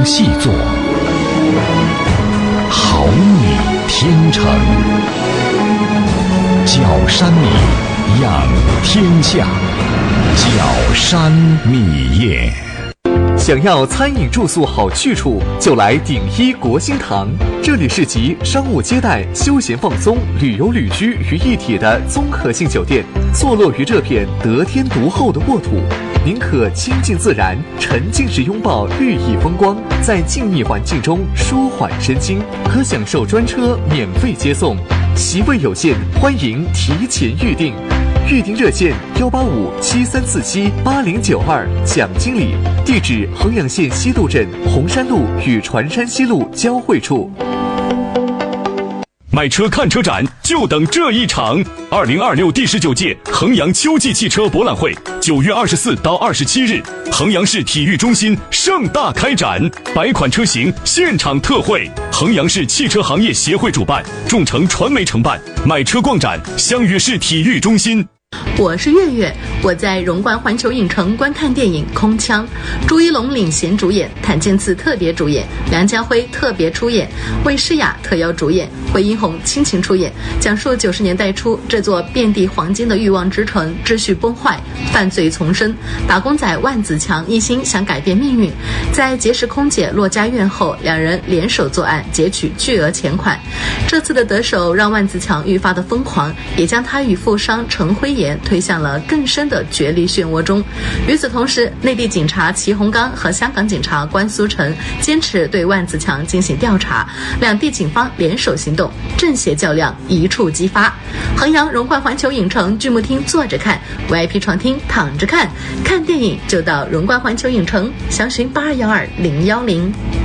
细作，好女天成，角山米养天下，角山米业。 想要餐饮住宿好去处，就来鼎一国兴堂。这里是集商务接待、休闲放松、旅游旅居于一体的综合性酒店，坐落于这片得天独厚的沃土。您可亲近自然，沉浸式拥抱绿意风光，在静谧环境中舒缓身心，可享受专车免费接送。席位有限，欢迎提前预订。预订热线18573478092，蒋经理。地址：衡阳县西渡镇红山路与船山西路交汇处。 买车看车展就等这一场！2026第19届衡阳秋季汽车博览会9月24到27日，衡阳市体育中心盛大开展，100款车型现场特惠。衡阳市汽车行业协会主办，众诚传媒承办。买车逛展相约市体育中心。 我是月月，我在荣冠环球影城观看电影《空腔》，朱一龙领衔主演，谭健次特别主演，梁家辉特别出演，魏诗雅特邀主演，惠英红亲情出演，讲述90年代初这座遍地黄金的欲望之城秩序崩坏，犯罪丛生，打工仔万子强一心想改变命运，在结识空姐骆家苑后，两人联手作案，劫取巨额钱款。这次的得手让万子强愈发的疯狂，也将他与富商陈辉炎推向了更深的角力漩涡中。与此同时，内地警察齐洪刚和香港警察关苏成坚持对万子强进行调查，两地警方联手行动，正邪较量一触即发。衡阳荣冠环球影城剧目厅坐着看， VIP 床厅躺着看，看电影就到荣冠环球影城，详询8212-010。